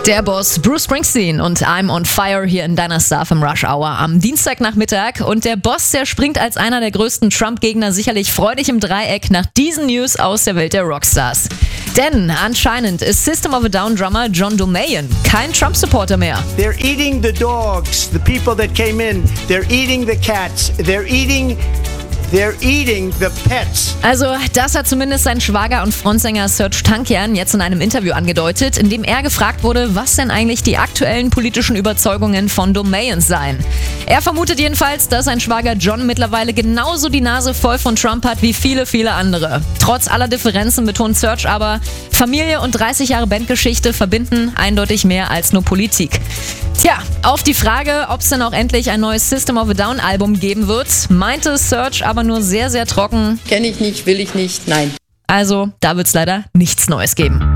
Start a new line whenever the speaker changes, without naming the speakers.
Der Boss Bruce Springsteen und I'm on Fire hier in deiner Star FM Rush Hour am Dienstagnachmittag. Und der Boss, der springt als einer der größten Trump-Gegner sicherlich freudig im Dreieck nach diesen News aus der Welt der Rockstars. Denn anscheinend ist System of a Down-Drummer John Domayan kein Trump-Supporter mehr.
They're eating the dogs, the people that came in. They're eating the cats. They're eating the pets.
Also, das hat zumindest sein Schwager und Frontsänger Serj Tankian jetzt in einem Interview angedeutet, in dem er gefragt wurde, was denn eigentlich die aktuellen politischen Überzeugungen von Domayan seien. Er vermutet jedenfalls, dass sein Schwager John mittlerweile genauso die Nase voll von Trump hat wie viele, viele andere. Trotz aller Differenzen betont Serj aber, Familie und 30 Jahre Bandgeschichte verbinden eindeutig mehr als nur Politik. Tja, auf die Frage, ob es denn auch endlich ein neues System of a Down Album geben wird, meinte Serj aber nur sehr, sehr trocken:
Kenne ich nicht, will ich nicht, nein.
Also, da wird es leider nichts Neues geben.